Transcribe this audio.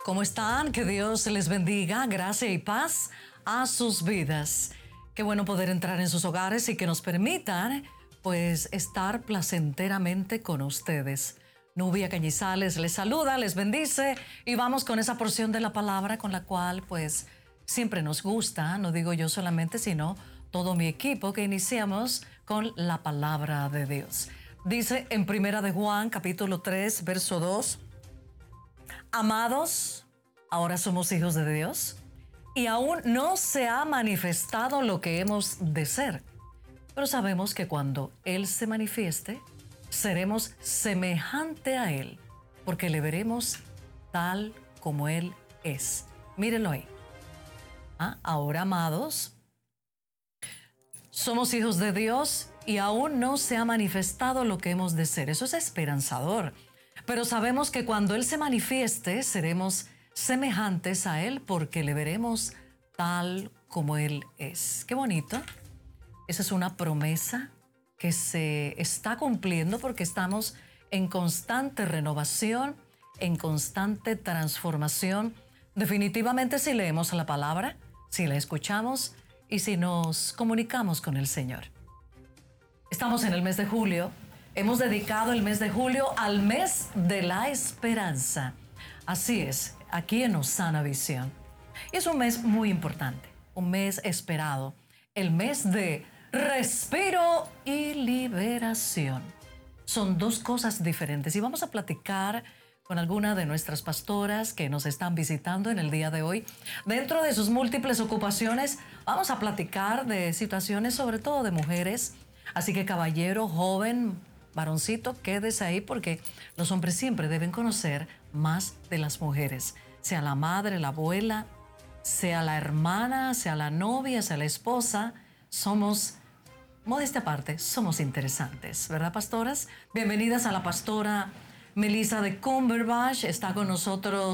¿Cómo están? Que Dios les bendiga, gracia y paz a sus vidas. Qué bueno poder entrar en sus hogares y que nos permitan, pues, estar placenteramente con ustedes. Nubia Cañizales les saluda, les bendice y vamos con esa porción de la palabra con la cual, pues, siempre nos gusta, no digo yo solamente, sino todo mi equipo, que iniciamos con la palabra de Dios. Dice en Primera de Juan, capítulo 3, verso 2, amados, ahora somos hijos de Dios y aún no se ha manifestado lo que hemos de ser, pero sabemos que cuando Él se manifieste, seremos semejante a Él, porque le veremos tal como Él es. Mírenlo ahí. Ahora, amados, somos hijos de Dios y aún no se ha manifestado lo que hemos de ser. Eso es esperanzador. Pero sabemos que cuando Él se manifieste, seremos semejantes a Él porque le veremos tal como Él es. Qué bonito. Esa es una promesa que se está cumpliendo porque estamos en constante renovación, en constante transformación. Definitivamente, si leemos la palabra, si la escuchamos y si nos comunicamos con el Señor. Estamos en el mes de julio. Hemos dedicado el mes de julio al mes de la esperanza. Así es, aquí en Osana Visión. Y es un mes muy importante, un mes esperado, el mes de respiro y liberación. Son dos cosas diferentes y vamos a platicar con alguna de nuestras pastoras que nos están visitando en el día de hoy. Dentro de sus múltiples ocupaciones, vamos a platicar de situaciones, sobre todo de mujeres. Así que, caballero, joven, varoncito, quédese ahí porque los hombres siempre deben conocer más de las mujeres. Sea la madre, la abuela, sea la hermana, sea la novia, sea la esposa, somos, modestia aparte, somos interesantes, ¿verdad, pastoras? Bienvenidas a la pastora Melissa de Cumberbatch. Está con nosotros